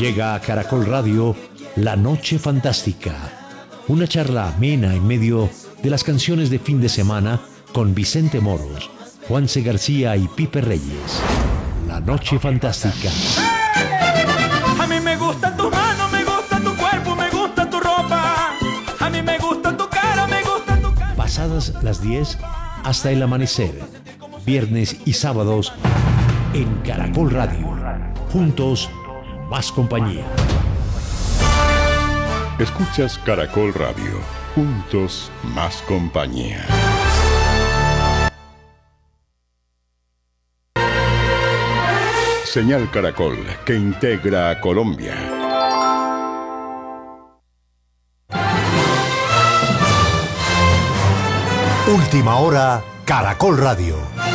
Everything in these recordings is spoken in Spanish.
Llega a Caracol Radio La Noche Fantástica, una charla amena en medio de las canciones de fin de semana con Vicente Moros, Juanse García y Pipe Reyes. La Noche Fantástica. A mí me gusta tu mano, me gusta tu cuerpo, me gusta tu ropa. A mí me gusta tu cara, me gusta tu cara. Pasadas las 10 hasta el amanecer, viernes y sábados en Caracol Radio. Juntos, más compañía. Escuchas Caracol Radio. Juntos, más compañía. Señal Caracol, que integra a Colombia. Última hora, Caracol Radio.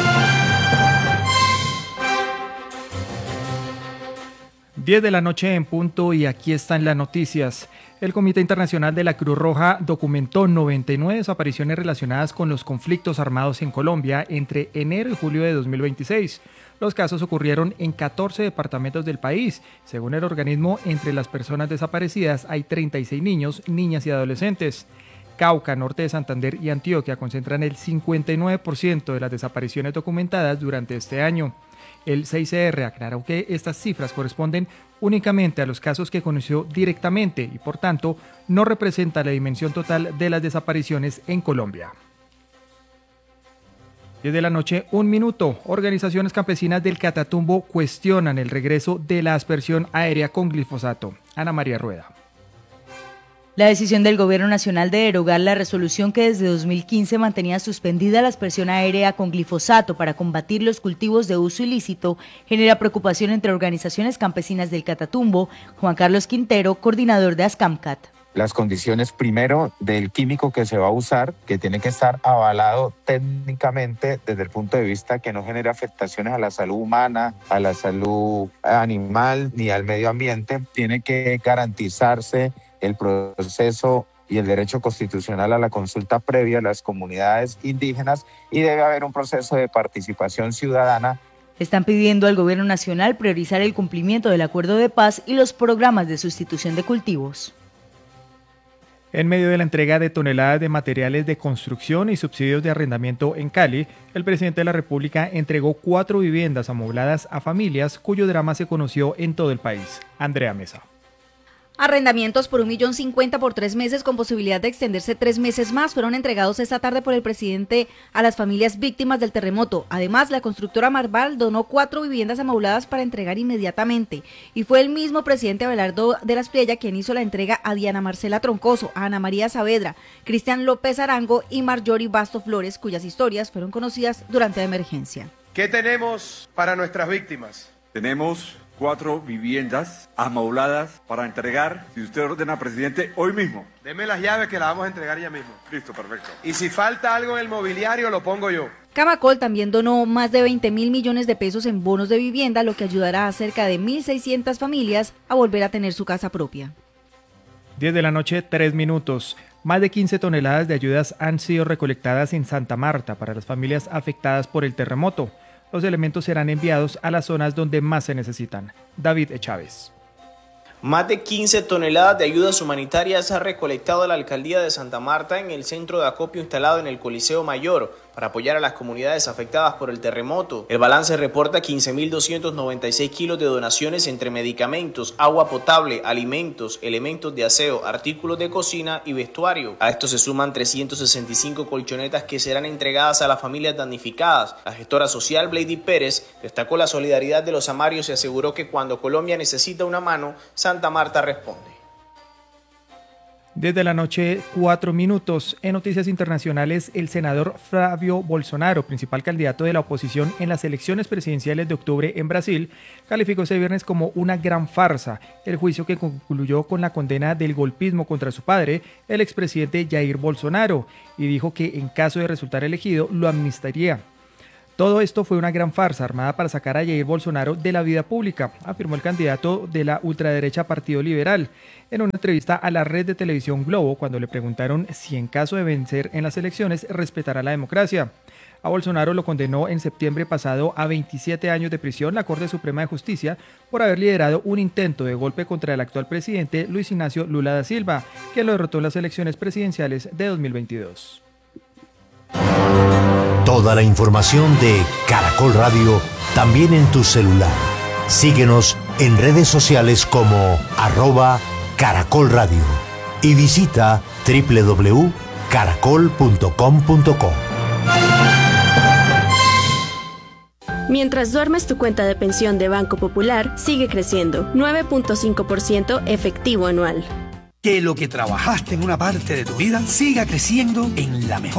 Diez de la noche en punto y aquí están las noticias. El Comité Internacional de la Cruz Roja documentó 99 desapariciones relacionadas con los conflictos armados en Colombia entre enero y julio de 2026. Los casos ocurrieron en 14 departamentos del país. Según el organismo, entre las personas desaparecidas hay 36 niños, niñas y adolescentes. Cauca, norte de Santander y Antioquia concentran el 59% de las desapariciones documentadas durante este año. El CICR aclaró que estas cifras corresponden únicamente a los casos que conoció directamente y, por tanto, no representa la dimensión total de las desapariciones en Colombia. 10 de la noche, 1 minuto. Organizaciones campesinas del Catatumbo cuestionan el regreso de la aspersión aérea con glifosato. Ana María Rueda. La decisión del Gobierno Nacional de derogar la resolución que desde 2015 mantenía suspendida la aspersión aérea con glifosato para combatir los cultivos de uso ilícito genera preocupación entre organizaciones campesinas del Catatumbo. Juan Carlos Quintero, coordinador de ASCAMCAT. Las condiciones primero del químico que se va a usar, que tiene que estar avalado técnicamente desde el punto de vista que no genere afectaciones a la salud humana, a la salud animal ni al medio ambiente. Tiene que garantizarse el proceso y el derecho constitucional a la consulta previa a las comunidades indígenas y debe haber un proceso de participación ciudadana. Están pidiendo al Gobierno Nacional priorizar el cumplimiento del acuerdo de paz y los programas de sustitución de cultivos. En medio de la entrega de toneladas de materiales de construcción y subsidios de arrendamiento en Cali, el presidente de la República entregó 4 viviendas amobladas a familias cuyo drama se conoció en todo el país. Andrea Mesa. Arrendamientos por 1.050.000 por 3 meses con posibilidad de extenderse 3 meses más fueron entregados esta tarde por el presidente a las familias víctimas del terremoto. Además, la constructora Marval donó 4 viviendas amobladas para entregar inmediatamente. Y fue el mismo presidente Abelardo de las Priella quien hizo la entrega a Diana Marcela Troncoso, a Ana María Saavedra, Cristian López Arango y Marjorie Basto Flores, cuyas historias fueron conocidas durante la emergencia. ¿Qué tenemos para nuestras víctimas? Tenemos 4 viviendas amobladas para entregar, si usted ordena, presidente, hoy mismo. Deme las llaves que las vamos a entregar ya mismo. Listo, perfecto. Y si falta algo en el mobiliario, lo pongo yo. Camacol también donó más de 20.000 millones de pesos en bonos de vivienda, lo que ayudará a cerca de 1.600 familias a volver a tener su casa propia. 10 de la noche, 3 minutos. Más de 15 toneladas de ayudas han sido recolectadas en Santa Marta para las familias afectadas por el terremoto. Los elementos serán enviados a las zonas donde más se necesitan. David Chávez. Más de 15 toneladas de ayudas humanitarias ha recolectado la alcaldía de Santa Marta en el centro de acopio instalado en el Coliseo Mayor para apoyar a las comunidades afectadas por el terremoto. El balance reporta 15.296 kilos de donaciones entre medicamentos, agua potable, alimentos, elementos de aseo, artículos de cocina y vestuario. A esto se suman 365 colchonetas que serán entregadas a las familias damnificadas. La gestora social Blady Pérez destacó la solidaridad de los amarios y aseguró que cuando Colombia necesita una mano, Santa Marta responde. Desde la noche, 4 minutos. En noticias internacionales, el senador Flavio Bolsonaro, principal candidato de la oposición en las elecciones presidenciales de octubre en Brasil, calificó ese viernes como una gran farsa el juicio que concluyó con la condena del golpismo contra su padre, el expresidente Jair Bolsonaro, y dijo que en caso de resultar elegido, lo amnistiaría. Todo esto fue una gran farsa armada para sacar a Jair Bolsonaro de la vida pública, afirmó el candidato de la ultraderecha Partido Liberal en una entrevista a la red de televisión Globo cuando le preguntaron si en caso de vencer en las elecciones respetará la democracia. A Bolsonaro lo condenó en septiembre pasado a 27 años de prisión la Corte Suprema de Justicia por haber liderado un intento de golpe contra el actual presidente Luis Ignacio Lula da Silva, quien lo derrotó en las elecciones presidenciales de 2022. Toda la información de Caracol Radio también en tu celular. Síguenos en redes sociales como @Caracol Radio y visita www.caracol.com.co. Mientras duermes, tu cuenta de pensión de Banco Popular sigue creciendo, 9.5% efectivo anual. Que lo que trabajaste en una parte de tu vida siga creciendo en la mejor